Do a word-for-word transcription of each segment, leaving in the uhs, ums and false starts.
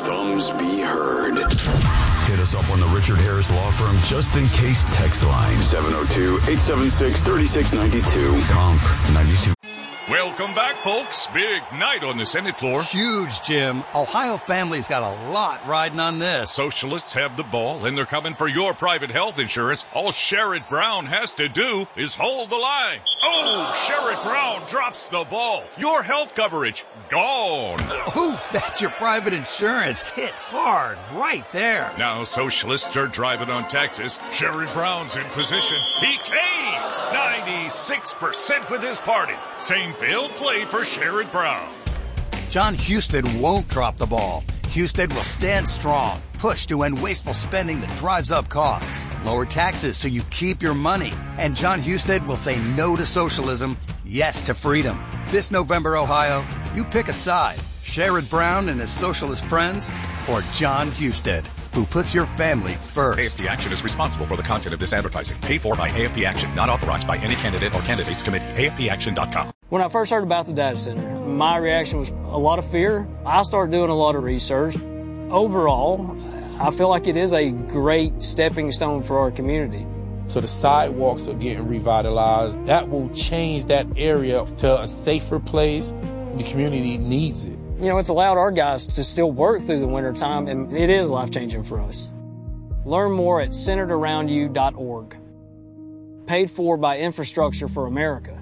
thumbs be heard. Hit us up on the Richard Harris Law Firm Just In Case text line. seven oh two, eight seven six, three six nine two. Comp ninety-two. Welcome back, folks. Big night on the Senate floor. Huge, Jim. Ohio families got a lot riding on this. Socialists have the ball, and they're coming for your private health insurance. All Sherrod Brown has to do is hold the line. Oh, Sherrod Brown drops the ball. Your health coverage, gone. Ooh, that's your private insurance. Hit hard right there. Now socialists are driving on Texas. Sherrod Brown's in position. He caves. ninety-six percent with his party. Same failed play for Sherrod Brown. John Husted won't drop the ball. Husted will stand strong, push to end wasteful spending that drives up costs, lower taxes so you keep your money. And John Husted will say no to socialism, yes to freedom. This November, Ohio, you pick a side. Sherrod Brown and his socialist friends, or John Husted, who puts your family first. A F P Action is responsible for the content of this advertising. Paid for by A F P Action, not authorized by any candidate or candidates committee. A F P action dot com. When I first heard about the data center, my reaction was a lot of fear. I started doing a lot of research. Overall, I feel like it is a great stepping stone for our community. So the sidewalks are getting revitalized. That will change that area to a safer place. The community needs it. You know, it's allowed our guys to still work through the winter time, and it is life-changing for us. Learn more at centered around you dot org. Paid for by Infrastructure for America.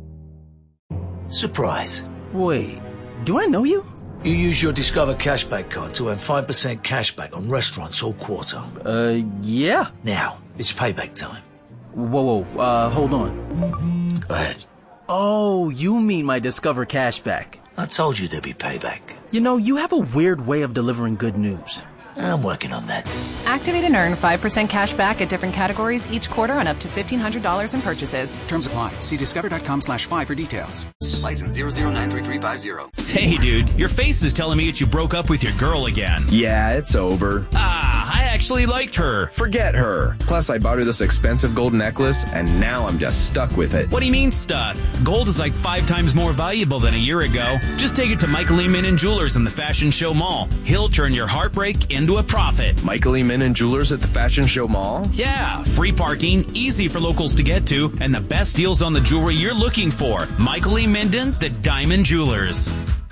Surprise. Wait, do I know you? You use your Discover Cashback card to earn five percent cashback on restaurants all quarter. Uh, yeah. Now, it's payback time. Whoa, whoa, uh, hold on. Go ahead. Oh, you mean my Discover Cashback. I told you there'd be payback. You know, you have a weird way of delivering good news. I'm working on that. Activate and earn five percent cash back at different categories each quarter on up to fifteen hundred dollars in purchases. Terms apply. See discover.com slash five for details. License zero zero nine three three five zero. Hey, dude, your face is telling me that you broke up with your girl again. Yeah, it's over. Ah, I actually liked her. Forget her. Plus, I bought her this expensive gold necklace, and now I'm just stuck with it. What do you mean stuck? Gold is like five times more valuable than a year ago. Just take it to Michael E. Min and Jewelers in the Fashion Show Mall. He'll turn your heartbreak into a profit. Michael E. Min and Jewelers at the Fashion Show Mall? Yeah, free parking, easy for locals to get to, and the best deals on the jewelry you're looking for. Michael E. Minden, the Diamond Jewelers.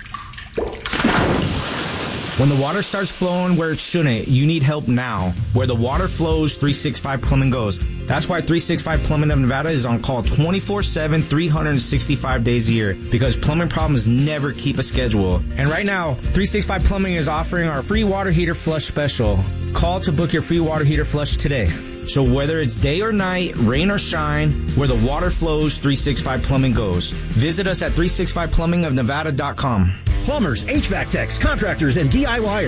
When the water starts flowing where it shouldn't, you need help now. Where the water flows, three sixty-five Plumbing goes. That's why three sixty-five Plumbing of Nevada is on call twenty-four seven, three hundred sixty-five days a year, because plumbing problems never keep a schedule. And right now, three sixty-five Plumbing is offering our free water heater flush special. Call to book your free water heater flush today. So whether it's day or night, rain or shine, where the water flows, three sixty-five Plumbing goes. Visit us at three sixty-five plumbing of nevada dot com. Plumbers, H V A C techs, contractors, and D I Y ers.